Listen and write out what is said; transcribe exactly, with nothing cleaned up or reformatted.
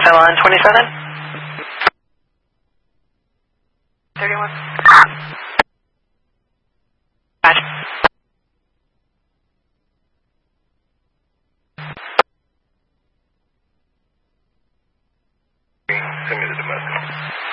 Cylon twenty-seven. thirty-one. Roger. Send me the domestic.